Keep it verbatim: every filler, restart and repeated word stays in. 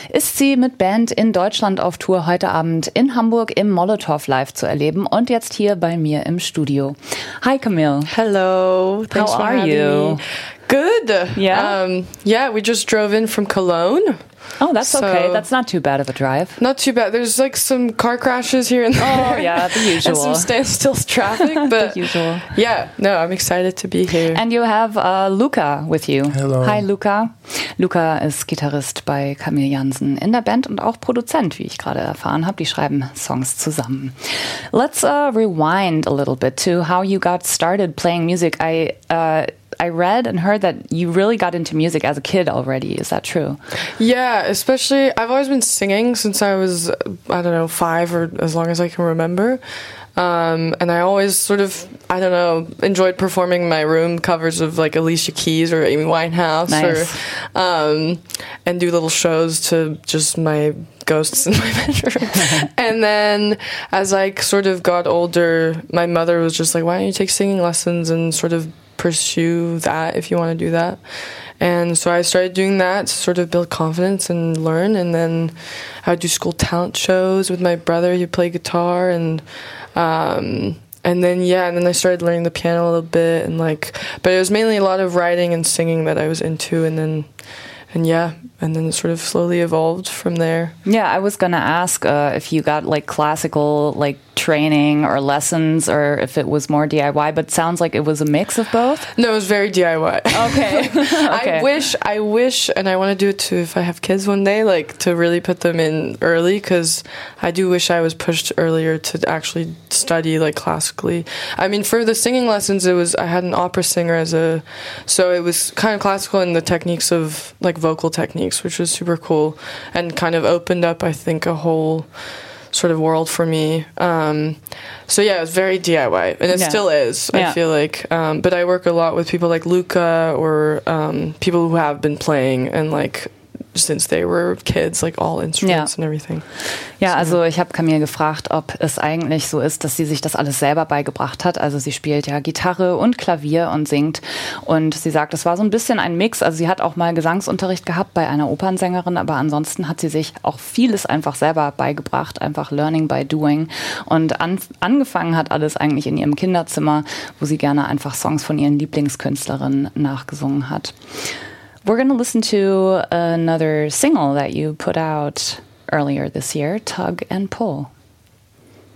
ist sie mit Band in Deutschland auf Tour, heute Abend in Hamburg im Molotow Live zu erleben und jetzt hier bei mir im Studio. Hi Camille. Hello. Thanks How for are having you? me. Good. Yeah? Um, yeah, we just drove in from Cologne. Oh, that's So- okay. That's not too bad of a drive. Not too bad. There's like some car crashes here and there. Oh, yeah, the usual. And some standstill traffic, but The usual. yeah, no, I'm excited to be here. And you have uh, Luca with you. Hello. Hi Luca. Luca ist Gitarrist bei Camille Jansen in der Band und auch Produzent, wie ich gerade erfahren habe. Die schreiben Songs zusammen. Let's uh, rewind a little bit to how you got started playing music. I uh, I read and heard that you really got into music as a kid already. Is that true? Yeah, especially I've always been singing since I was, I don't know, five or as long as I can remember. Um, and I always sort of, I don't know, enjoyed performing in my room covers of like Alicia Keys or Amy Winehouse, Nice. or um, and do little shows to just my ghosts in my bedroom. And then as I sort of got older, my mother was just like, why don't you take singing lessons and sort of pursue that if you want to do that. And so I started doing that to sort of build confidence and learn. And then I would do school talent shows with my brother who played guitar. And um, and then, yeah, and then I started learning the piano a little bit. And like, but it was mainly a lot of writing and singing that I was into. And then, and yeah, and then it sort of slowly evolved from there. Yeah, I was gonna ask uh, if you got like classical like training or lessons, or if it was more D I Y. But it sounds like it was a mix of both. No, it was very D I Y. Okay. Okay. I wish, I wish, and I want to do it too if I have kids one day, like to really put them in early, because I do wish I was pushed earlier to actually study like classically. I mean, for the singing lessons, it was, I had an opera singer as a, so it was kind of classical in the techniques of like vocal techniques, which was super cool and kind of opened up, I think, a whole sort of world for me. Um, so yeah, it was very D I Y, and it Yeah. still is, Yeah. I feel like. Um, but I work a lot with people like Luca or um, people who have been playing and like since they were kids, like all instruments Ja. and everything. Ja, So- also ich habe Camille gefragt, ob es eigentlich so ist, dass sie sich das alles selber beigebracht hat. Also sie spielt ja Gitarre und Klavier und singt. Und sie sagt, es war so ein bisschen ein Mix. Also sie hat auch mal Gesangsunterricht gehabt bei einer Opernsängerin, aber ansonsten hat sie sich auch vieles einfach selber beigebracht, einfach learning by doing. Und an, angefangen hat alles eigentlich in ihrem Kinderzimmer, wo sie gerne einfach Songs von ihren Lieblingskünstlerinnen nachgesungen hat. We're going to listen to another single that you put out earlier this year, Tug and Pull.